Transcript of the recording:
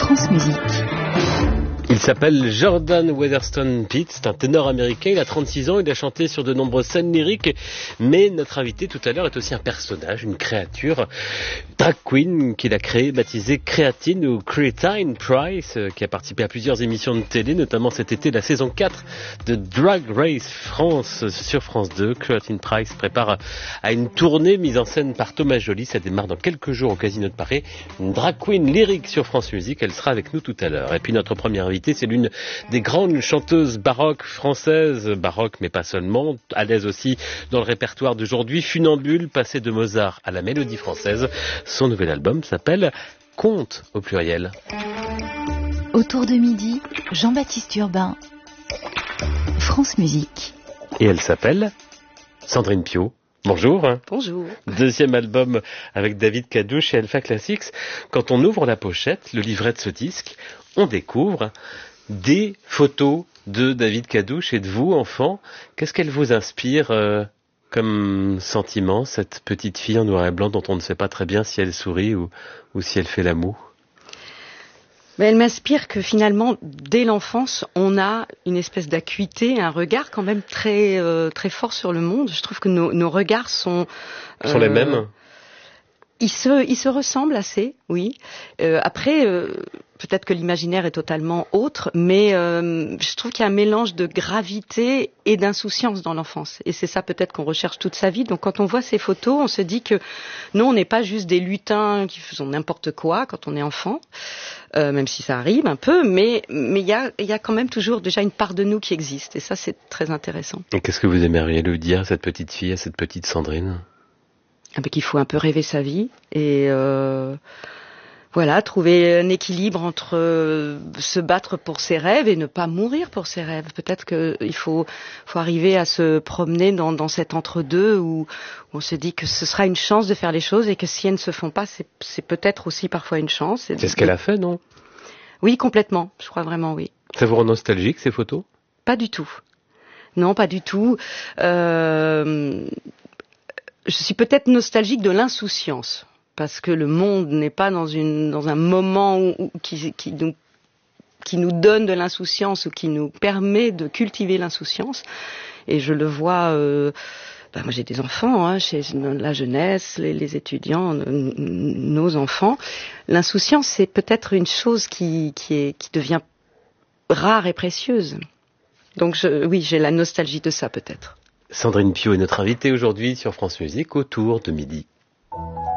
France Musique. Il s'appelle Jordan Weatherstone Pitt, c'est un ténor américain, il a 36 ans, il a chanté sur de nombreuses scènes lyriques, mais notre invité tout à l'heure est aussi un personnage, une créature, drag queen qu'il a créée, baptisée Creatine ou Creatine Price, qui a participé à plusieurs émissions de télé, notamment cet été la saison 4 de Drag Race France sur France 2. Creatine Price prépare à une tournée mise en scène par Thomas Joly, ça démarre dans quelques jours au Casino de Paris, une drag queen lyrique sur France Musique, elle sera avec nous tout à l'heure. Et puis notre première invitée, c'est l'une des grandes chanteuses baroques françaises, baroque mais pas seulement, à l'aise aussi dans le répertoire d'aujourd'hui, funambule, passée de Mozart à la mélodie française. Son nouvel album s'appelle Conte au pluriel. Autour de midi, Jean-Baptiste Urbain, France Musique. Et elle s'appelle Sandrine Piau. Bonjour. Bonjour. Deuxième album avec David Cadouche chez Alpha Classics. Quand on ouvre la pochette, le livret de ce disque, on découvre des photos de David Cadouche et de vous, enfant. Qu'est-ce qu'elle vous inspire comme sentiment, cette petite fille en noir et blanc dont on ne sait pas très bien si elle sourit ou si elle fait l'amour? Mais elle m'inspire que finalement, dès l'enfance, on a une espèce d'acuité, un regard quand même très très fort sur le monde. Je trouve que nos regards sont les mêmes. Ils se ressemblent assez, oui. Après, peut-être que l'imaginaire est totalement autre, mais je trouve qu'il y a un mélange de gravité et d'insouciance dans l'enfance. Et c'est ça peut-être qu'on recherche toute sa vie. Donc quand on voit ces photos, on se dit que non, on n'est pas juste des lutins qui font n'importe quoi quand on est enfant, même si ça arrive un peu, mais il y a quand même toujours déjà une part de nous qui existe. Et ça, c'est très intéressant. Et qu'est-ce que vous aimeriez lui dire à cette petite fille, à cette petite Sandrine? Qu'il faut un peu rêver sa vie et voilà, trouver un équilibre entre se battre pour ses rêves et ne pas mourir pour ses rêves. Peut-être qu'il faut arriver à se promener dans cet entre-deux où on se dit que ce sera une chance de faire les choses et que si elles ne se font pas, c'est peut-être aussi parfois une chance. C'est ce qu'elle a fait, non? Oui, complètement. Je crois vraiment, oui. Ça vous rend nostalgique, ces photos? Pas du tout. Non, pas du tout. Je suis peut-être nostalgique de l'insouciance, parce que le monde n'est pas dans un moment qui nous donne de l'insouciance ou qui nous permet de cultiver l'insouciance. Et je le vois, moi j'ai des enfants, chez la jeunesse, les étudiants, nos enfants. L'insouciance, c'est peut-être une chose qui devient rare et précieuse. Donc oui, j'ai la nostalgie de ça peut-être. Sandrine Piau est notre invitée aujourd'hui sur France Musique autour de midi.